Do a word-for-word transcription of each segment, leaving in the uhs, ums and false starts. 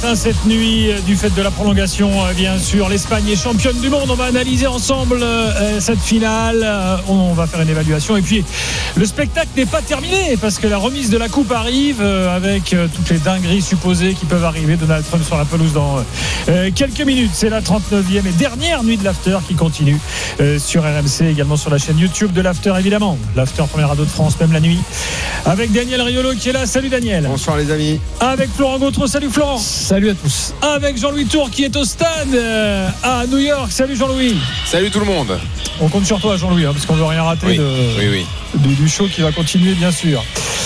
hein, cette nuit du fait de la prolongation, bien sûr. L'Espagne est championne du monde. On va analyser ensemble euh, cette finale. Euh, on va faire une évaluation. Et puis, le spectacle n'est pas terminé parce que la remise de la coupe arrive euh, avec euh, toutes les dingueries supposées qui peuvent arriver. Donald Trump sur la pelouse dans euh, quelques minutes. C'est la trente-neuvième et dernière nuit de l'After qui continue euh, sur R M C, également sur la chaîne YouTube de l'After, évidemment. L'After, premier radeau de France, même la nuit. Avec Daniel Riolo qui est là. Salut Daniel. Bonsoir les amis. Avec Florent Gautreau. Salut Florent. Salut à tous. Avec Jean-Louis Tour qui est au stade euh, à New York. Salut Jean-Louis. Salut tout le monde. On compte sur toi Jean-Louis, hein, parce qu'on ne veut rien rater oui, de, oui, oui. Du, du show qui va continuer, bien sûr.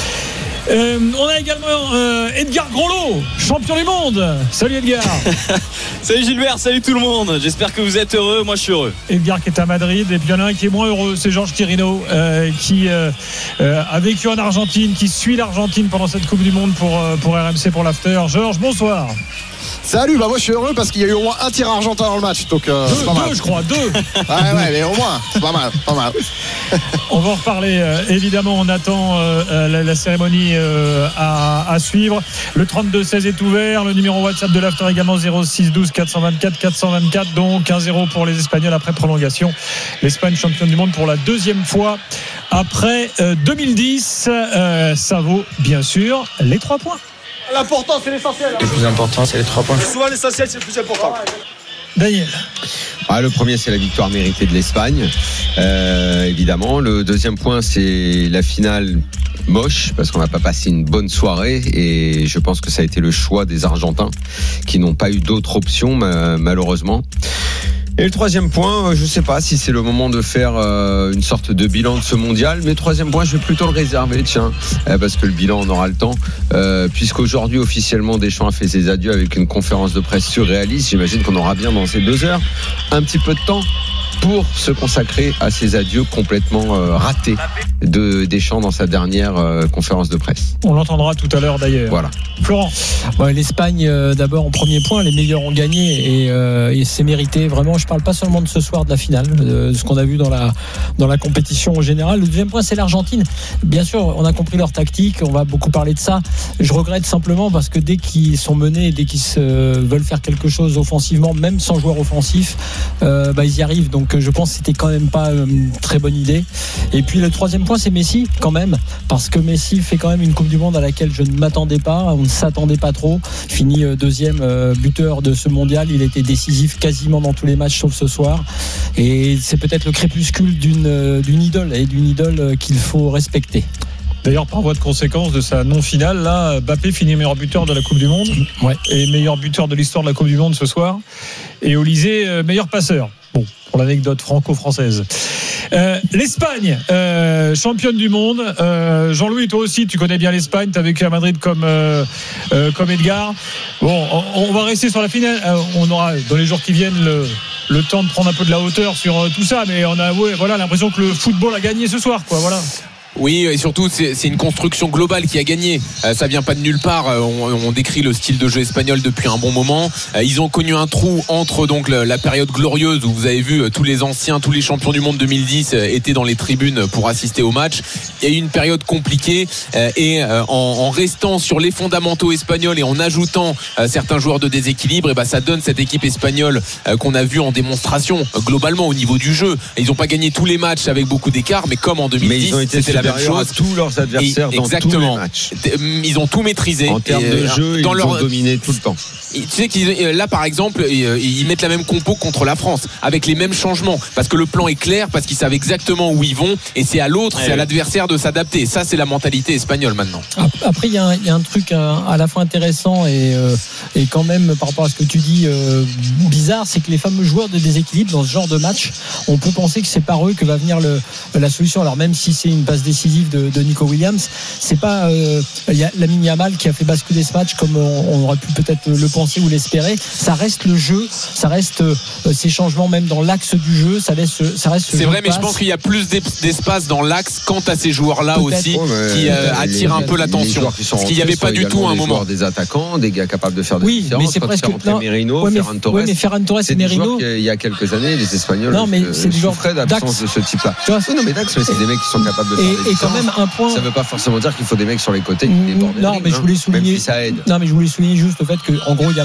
Euh, on a également euh, Edgar Groslo, champion du monde. Salut Edgar. Salut Gilbert, salut tout le monde. J'espère que vous êtes heureux, moi je suis heureux. Edgar qui est à Madrid, et puis il y en a un qui est moins heureux, c'est Georges Quirino, euh, qui euh, euh, a vécu en Argentine, qui suit l'Argentine pendant cette Coupe du Monde pour, euh, pour R M C, pour l'After. Georges, bonsoir. Salut, bah moi je suis heureux parce qu'il y a eu au moins un tir argentin dans le match, donc euh, deux, c'est pas mal. deux, je crois, deux. Ouais, ouais, mais au moins, c'est pas mal, pas mal. On va en reparler, euh, évidemment. On attend euh, la, la cérémonie euh, à, à suivre. Le trente-deux seize est ouvert. Le numéro WhatsApp de l'After également zéro six douze quatre cent vingt-quatre quatre cent vingt-quatre. Donc un zéro pour les Espagnols après prolongation. L'Espagne championne du monde pour la deuxième fois après euh, deux mille dix. Euh, ça vaut bien sûr les trois points. L'important, c'est l'essentiel. Le plus important, c'est les trois points. Souvent, l'essentiel, c'est le plus important. Daniel. Ah, le premier, c'est la victoire méritée de l'Espagne, euh, évidemment. Le deuxième point, c'est la finale moche, parce qu'on n'a pas passé une bonne soirée, et je pense que ça a été le choix des Argentins, qui n'ont pas eu d'autre option, malheureusement. Et le troisième point, je ne sais pas si c'est le moment de faire euh, une sorte de bilan de ce mondial, mais troisième point, je vais plutôt le réserver, tiens, euh, parce que le bilan, on aura le temps, euh, puisqu'aujourd'hui, officiellement, Deschamps a fait ses adieux avec une conférence de presse surréaliste. J'imagine qu'on aura bien dans ces deux heures un petit peu de temps pour se consacrer à ces adieux complètement euh, ratés de Deschamps dans sa dernière euh, conférence de presse. On l'entendra tout à l'heure d'ailleurs. Voilà. Florent. Ouais, L'Espagne, euh, d'abord en premier point, les meilleurs ont gagné et, euh, et c'est mérité. Vraiment, je parle pas seulement de ce soir de la finale, de, de ce qu'on a vu dans la dans la compétition en général. Le deuxième point, c'est l'Argentine. Bien sûr, on a compris leur tactique. On va beaucoup parler de ça. Je regrette simplement parce que dès qu'ils sont menés, dès qu'ils se, veulent faire quelque chose offensivement, même sans joueur offensif, euh, bah, ils y arrivent. Donc je pense que c'était quand même pas une très bonne idée. Et puis le troisième point, c'est Messi quand même, parce que Messi fait quand même une Coupe du Monde à laquelle je ne m'attendais pas, on ne s'attendait pas trop. Fini deuxième buteur de ce mondial, il était décisif quasiment dans tous les matchs sauf ce soir. Et c'est peut-être le crépuscule d'une, d'une idole et d'une idole qu'il faut respecter. D'ailleurs, par voie de conséquence de sa non-finale, là, Mbappé finit meilleur buteur de la Coupe du Monde, ouais, et meilleur buteur de l'histoire de la Coupe du Monde ce soir. Et Olysée, meilleur passeur. Bon, pour l'anecdote franco-française. Euh, L'Espagne, euh, championne du monde. Euh, Jean-Louis, toi aussi, tu connais bien l'Espagne. Tu as vécu à Madrid comme, euh, euh, comme Edgar. Bon, on, on va rester sur la finale. Euh, on aura, dans les jours qui viennent, le, le temps de prendre un peu de la hauteur sur euh, tout ça. Mais on a ouais, voilà, l'impression que le football a gagné ce soir, quoi. Voilà. Oui, et surtout c'est, c'est une construction globale qui a gagné. Euh, ça vient pas de nulle part. Euh, on, on décrit le style de jeu espagnol depuis un bon moment. Euh, ils ont connu un trou entre donc le, la période glorieuse où vous avez vu euh, tous les anciens, tous les champions du monde deux mille dix euh, étaient dans les tribunes pour assister au match. Il y a eu une période compliquée euh, et euh, en, en restant sur les fondamentaux espagnols et en ajoutant euh, certains joueurs de déséquilibre, et ben ça donne cette équipe espagnole euh, qu'on a vue en démonstration euh, globalement au niveau du jeu. Et ils n'ont pas gagné tous les matchs avec beaucoup d'écart, mais comme en deux mille dix, c'était la même chose. À tous leurs adversaires et, dans tous les matchs. Ils ont tout maîtrisé. En termes de jeu, dans ils leur... ont dominé tout le temps. Tu sais qu'ils, là, par exemple, ils mettent la même compo contre la France, avec les mêmes changements, parce que le plan est clair, parce qu'ils savent exactement où ils vont, et c'est à l'autre, ouais, c'est à l'adversaire de s'adapter. Et ça, c'est la mentalité espagnole maintenant. Après, il y, y a un truc à la fois intéressant et, euh, et quand même, par rapport à ce que tu dis, euh, bizarre, c'est que les fameux joueurs de déséquilibre dans ce genre de match, on peut penser que c'est par eux que va venir le, la solution. Alors même si c'est une passe décisive de, de Nico Williams, c'est pas euh, y a Lamine Yamal qui a fait basculer ce match comme on, on aurait pu peut-être le penser ou l'espérer. Ça reste le jeu, ça reste euh, ces changements même dans l'axe du jeu, ça laisse, ça reste. C'est vrai, mais je pense qu'il y a plus d'espace dans l'axe quant à ces joueurs-là peut-être aussi oh, qui euh, attirent un peu l'attention. Ce qu'il n'y avait pas du tout à un moment. Des attaquants, des gars capables de faire des oui, différences. Mais c'est quand presque non, Merino, ouais, mais, Ferran Torres. Ouais, mais Ferran Torres et Merino. Il y a quelques années, les Espagnols non, mais c'est souffraient d'absence de ce type-là. Oui, non, mais Dax, mais c'est des mecs qui sont capables de faire et, des et quand même un point. Ça ne veut pas forcément dire qu'il faut des mecs sur les côtés qui débordent. Non, mais je voulais souligner. Même si ça aide. Non, mais je voulais souligner juste le fait que, en gros, il y a